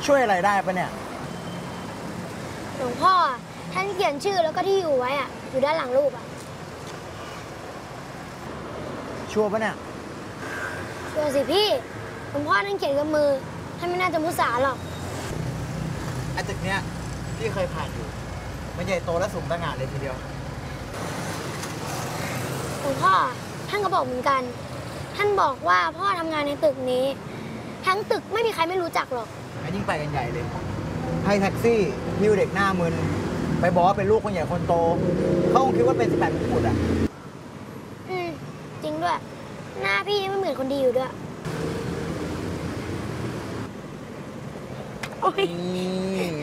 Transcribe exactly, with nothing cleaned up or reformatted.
ช่วยอะไรได้ปะเนี่ยหลวงพ่อท่านเขียนชื่อแล้วก็ที่อยู่ไว้อะอยู่ด้านหลังรูปอะชัวร์ปะเนี่ยชัวร์สิพี่หลวงพ่อท่านเขียนกับมือท่านไม่น่าจะมุสาหรอกไอ้ตึกเนี้ยพี่เคยผ่านอยู่มันใหญ่โตและสูงต่างงานเลยทีเดียวหลวงพ่อท่านก็บอกเหมือนกันท่านบอกว่าพ่อทำงานในตึกนี้ ทั้งตึกไม่มีใครไม่รู้จักหรอกงั้นยิ่งไปกันใหญ่เลยให้แท็กซี่ฮิ้วเด็กหน้ามึนไปบอกว่าเป็นลูกคนใหญ่คนโตเขาคงคิดว่าเป็นสิบแปดมงกุฎอ่ะอืมจริงด้วยหน้าพี่ไม่เหมือนคนดีอยู่ด้วยโอ้ย